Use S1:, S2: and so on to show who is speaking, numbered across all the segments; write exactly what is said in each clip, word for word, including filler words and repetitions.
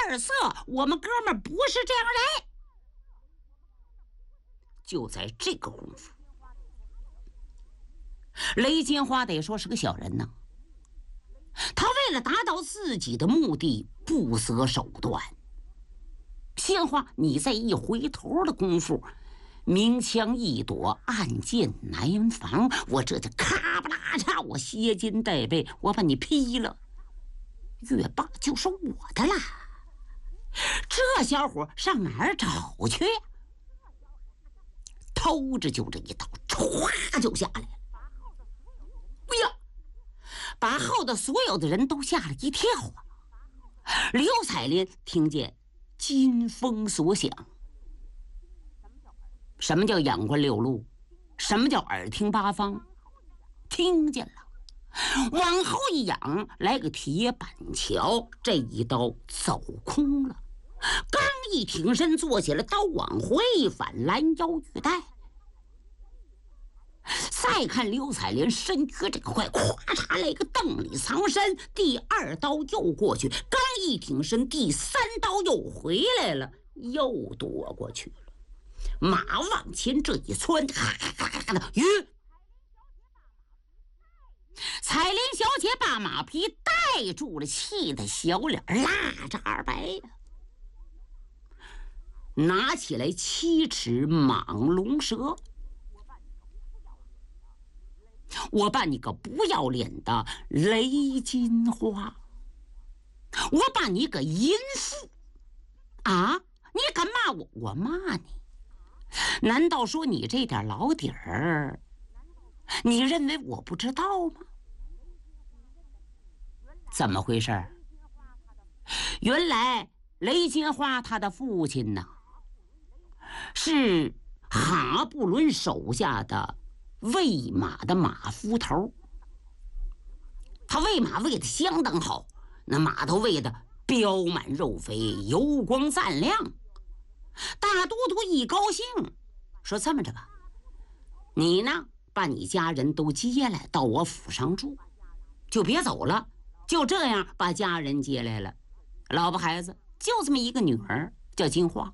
S1: 二色，我们哥们不是这样人。就在这个功夫，雷金花得说是个小人呢，他为了达到自己的目的，不择手段。鲜花，你在一回头的功夫，明枪易躲，暗箭难防，我这就咔不拉嚓，我携金带背，我把你劈了，月霸就是我的了。这小伙上哪儿找去？偷着就这一刀，歘就下来了。哎呀，把后的所有的人都吓了一跳啊！刘彩莲听见金风所响。什么叫眼观六路？什么叫耳听八方？听见了，往后一仰，来个铁板桥，这一刀走空了。刚一挺身坐起来，刀往回反，拦腰玉带。再看刘彩莲身躯这个快，咵嚓来个邓里藏身，第二刀又过去，刚一挺身，第三刀又回来了，又躲过去了。马往前这一窜，咔咔咔咔的，吁！彩莲小姐把马匹带住了，气得小脸蜡渣白呀。拿起来七尺蟒龙蛇，我办你个不要脸的雷金花，我办你个淫妇啊！你敢骂我，我骂你。难道说你这点老底儿，你认为我不知道吗？怎么回事？原来雷金花他的父亲呢，是哈布伦手下的喂马的马夫头。他喂马喂得相当好，那马都喂得膘满肉肥，油光锃亮。大都督一高兴，说这么着吧，你呢把你家人都接来到我府上住，就别走了。就这样把家人接来了，老婆孩子就这么一个女儿，叫金花。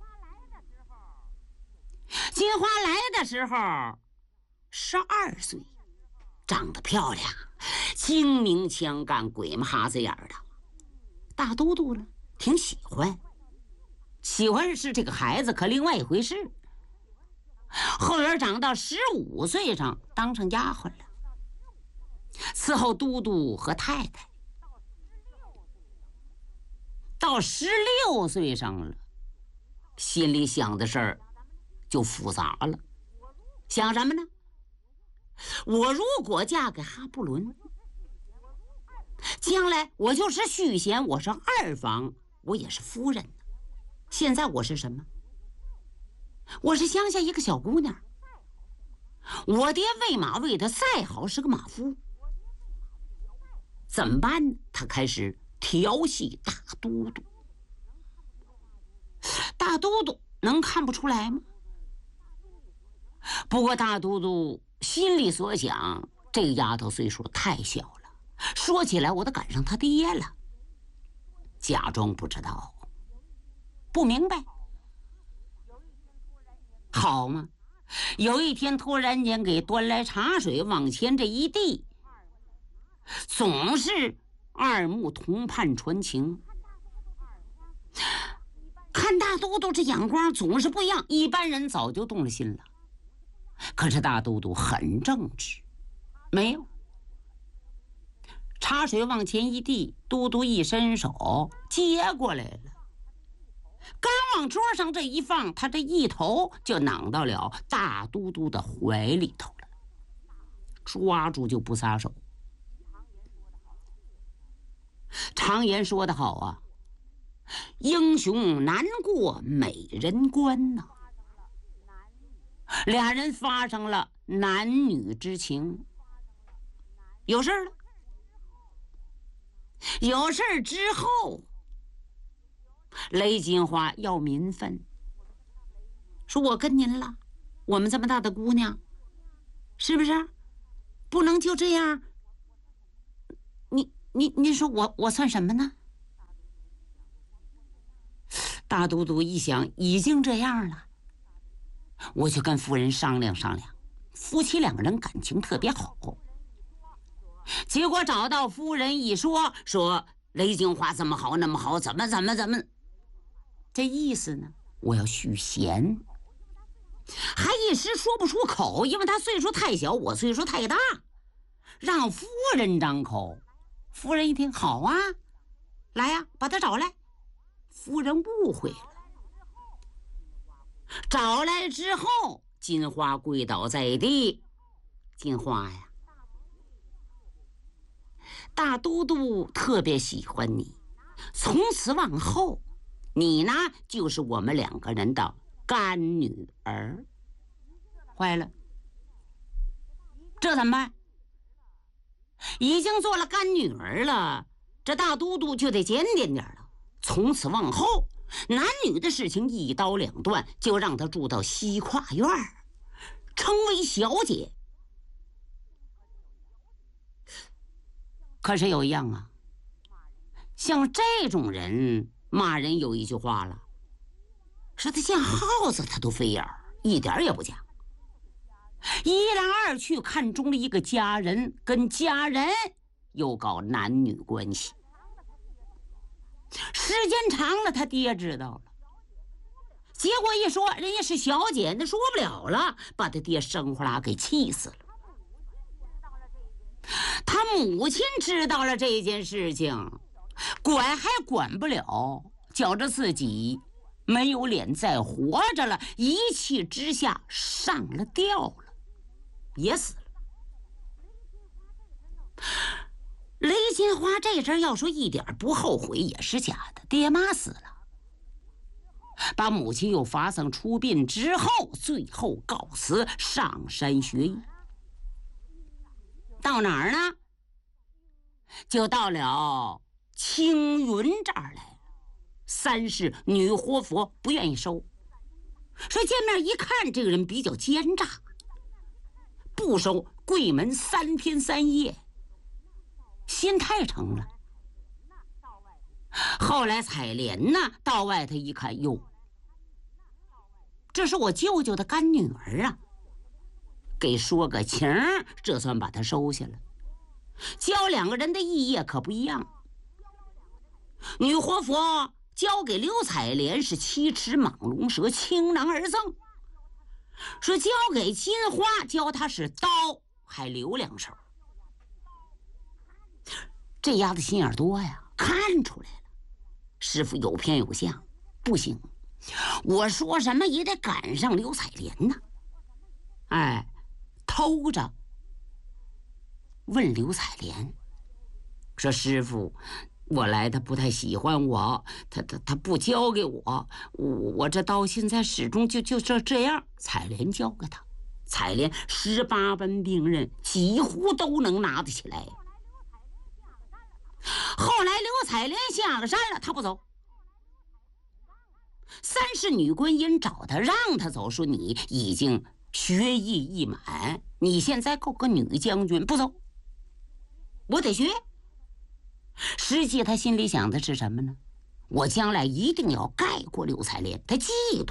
S1: 金花来的时候十二岁，长得漂亮，精明强干，鬼嘛哈子眼的。大都督呢挺喜欢，喜欢是这个孩子，可另外一回事。后来长到十五岁上，当上丫鬟了，伺候都督和太太。到十六岁上了，心里想的事儿就复杂了。想什么呢？我如果嫁给哈布伦，将来我就是续弦，我是二房，我也是夫人。现在我是什么？我是乡下一个小姑娘。我爹喂马喂得再好，是个马夫。怎么办呢？他开始调戏大都督。大都督能看不出来吗？不过大都督心里所想，这个丫头岁数太小了，说起来我都赶上他爹了。假装不知道，不明白。好嘛，有一天突然间给端来茶水，往前这一递，总是二目同盼传情。看大都督这眼光总是不一样，一般人早就动了心了。可是大都督很正直，没有。茶水往前一递，都督一伸手接过来了，刚往桌上这一放，他这一头就攮到了大都督的怀里头了，抓住就不撒手。常言说得好啊，英雄难过美人关呐、啊。俩人发生了男女之情，有事了。有事之后，雷金花要民分，说我跟您了，我们这么大的姑娘，是不是不能就这样？你你你说我我算什么呢？ 大都督一想，已经这样了，我去跟夫人商量商量。夫妻两个人感情特别好，结果找到夫人一说，说雷金花怎么好那么好，怎么怎么怎么，这意思呢，我要续弦，还一时说不出口，因为他岁数太小，我岁数太大，让夫人张口。夫人一听，好啊，来呀、啊，把他找来。夫人误会了，找来之后，金花跪倒在地。金花呀，大都督特别喜欢你，从此往后，你呢就是我们两个人的干女儿。坏了，这怎么办？已经做了干女儿了，这大都督就得检点点了。从此往后，男女的事情一刀两断，就让她住到西跨院，称为小姐。可是有一样啊，像这种人骂人有一句话了，说他见耗子他都飞眼，一点也不假。一来二去看中了一个家人，跟家人又搞男女关系。时间长了，他爹知道了，结果一说人家是小姐，那说不了了，把他爹生呼啦给气死了。他母亲知道了这件事情，管还管不了，觉着自己没有脸再活着了，一气之下上了吊了，也死了。雷金花这阵要说一点不后悔也是假的，爹妈死了，把母亲又发丧出殡之后，最后告辞上山学艺。到哪儿呢？就到了青云这儿来了。三世女活佛不愿意收，说见面一看这个人比较奸诈，不收，跪门三天三夜，心太诚了。后来采莲呢，到外头一看，哟，这是我舅舅的干女儿啊，给说个情，这算把她收下了。教两个人的意业可不一样，女活佛交给刘彩莲是七尺蟒龙蛇，倾囊而赠，说交给金花，教她是刀，还留两手。这丫头心眼多呀，看出来了，师傅有偏有向，不行，我说什么也得赶上刘彩莲呢。哎，偷着问刘彩莲说：“师傅，我来他不太喜欢我，他他他不交给我，我我这到现在始终就就这这样。”彩莲交给他，彩莲十八般兵刃几乎都能拿得起来。后来刘彩莲下了山了，他不走。三世女观音找他，让他走，说你已经学艺已满，你现在够个女将军，不走，我得学。实际他心里想的是什么呢？我将来一定要盖过刘彩莲，他嫉妒。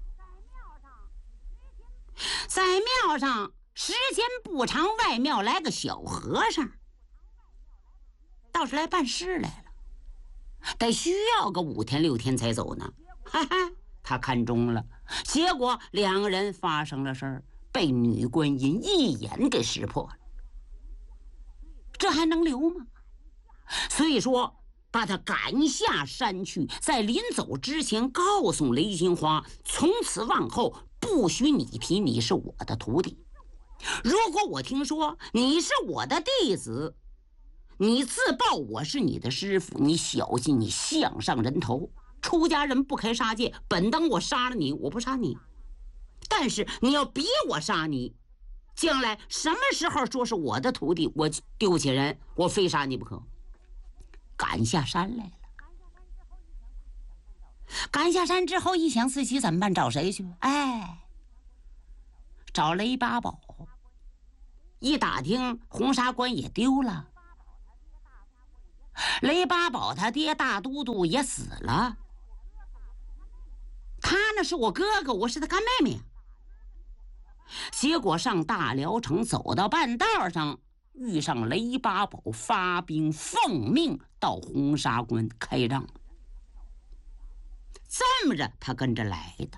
S1: 在庙上时间不长，外庙来个小和尚，倒是来办事来了，得需要个五天六天才走呢。哈哈，他看中了，结果两个人发生了事儿，被女观音一眼给识破了，这还能留吗？所以说把他赶下山去，在临走之前告诉雷金花，从此往后不许你提你是我的徒弟，如果我听说你是我的弟子，你自报我是你的师傅，你小心你项上人头。出家人不开杀戒，本当我杀了你，我不杀你，但是你要逼我杀你，将来什么时候说是我的徒弟，我丢起人，我非杀你不可。赶下山来了，赶下山之后一想自己怎么办，找谁去？哎，找雷八宝。一打听红纱关也丢了，雷八宝他爹大都督也死了， 他那是我哥哥，我是他干妹妹呀。结果上大辽城，走到半道上，遇上雷八宝发兵奉命到红沙关开仗。这么着，他跟着来的。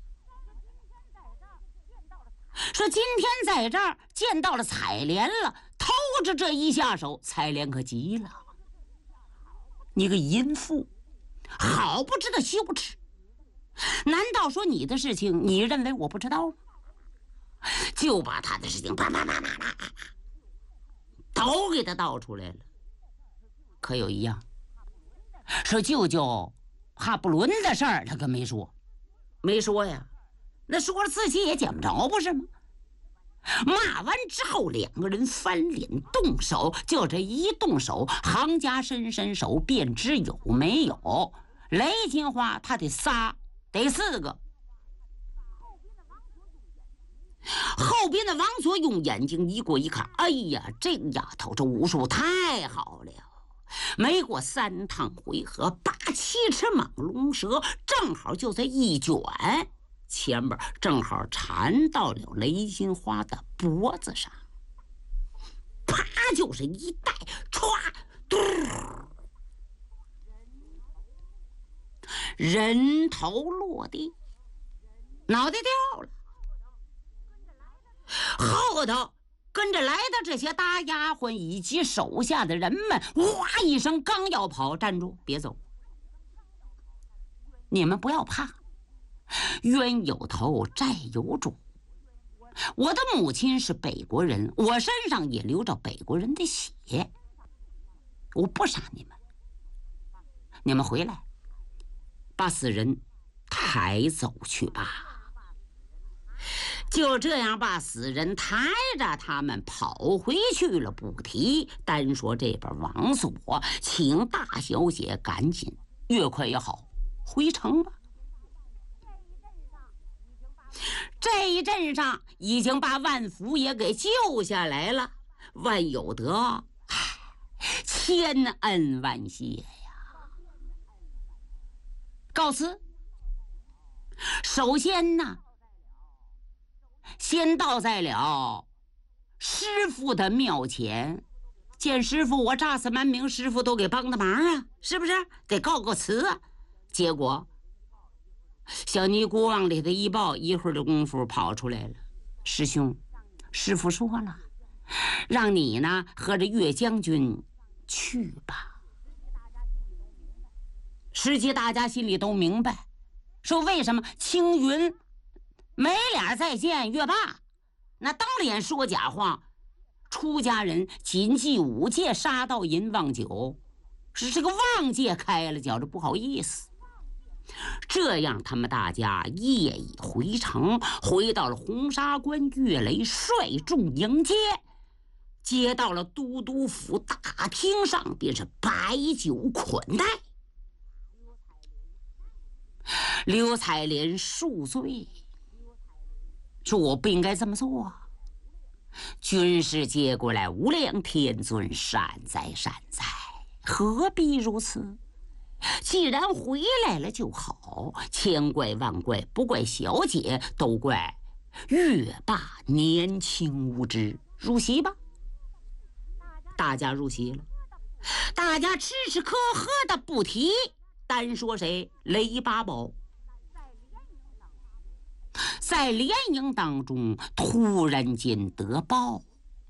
S1: 说今天在这儿见到了采莲了，偷着这一下手，采莲可急了。你个淫妇，好不知道羞耻！难道说你的事情，你认为我不知道吗？就把他的事情啪啪啪啪啪啪都给他道出来了。可有一样，说舅舅哈布伦的事儿，他可没说，没说呀。那说了自己也捡不着，不是吗？骂完之后，两个人翻脸动手，就这一动手，行家伸伸手便知有没有。雷金花他得仨，得四个。后边的王佐用眼睛一过一看，哎呀，这丫头这武术太好了！没过三趟回合，八七尺蟒龙蛇正好就在一卷，前边正好缠到了雷金花的脖子上，啪就是一带，歘，嘟，人头落地，脑袋掉了。后头跟着来的这些大丫鬟以及手下的人们，哇一声刚要跑，站住，别走，你们不要怕，冤有头债有主。我的母亲是北国人，我身上也流着北国人的血，我不杀你们，你们回来把死人抬走去吧。就这样把死人抬着他们跑回去了不提，单说这边王所请大小姐赶紧越快越好回城吧。这一阵上已经把万福也给救下来了，万有德千恩万谢呀。告辞。首先呢，先到在了师傅的庙前，见师傅，我诈死瞒名，师傅都给帮的忙啊，是不是得告个辞啊？结果小尼姑往里头一抱，一会儿的功夫跑出来了，师兄，师傅说了，让你呢和着岳将军去吧。实际大家心里都明白，说为什么青云没脸再见岳霸，那当脸说假话，出家人谨记五戒，杀盗淫妄酒，是这个妄戒开了，觉着不好意思。这样他们大家夜已回城，回到了红沙关，岳雷率众迎接，接到了都督府大厅上，便是摆酒款待。刘彩莲恕罪，说我不应该这么做，军师接过来，无量天尊善哉善哉，何必如此？既然回来了就好，千怪万怪不怪小姐，都怪岳霸年轻无知。入席吧。大家入席了，大家吃吃喝喝的不提，单说谁？雷八宝。在联营当中突然间得报，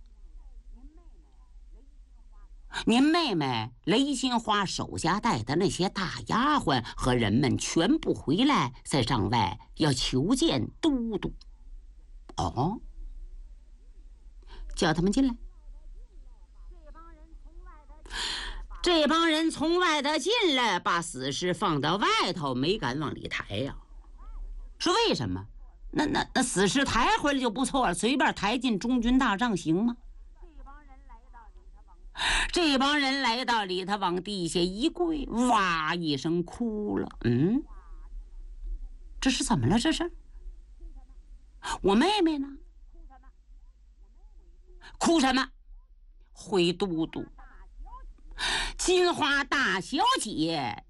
S1: 您妹妹雷金花手下带的那些大丫鬟和人们全部回来，在帐外要求见都督。哦，叫他们进来。这帮人从外头进来，把死尸放到外头，没敢往里抬呀。说为什么？那那那死尸抬回来就不错了，随便抬进中军大帐行吗？这帮人来到里头，往地下一跪，哇一声哭了。嗯，这是怎么了？这是我妹妹呢？哭什么？回都督，金花大小姐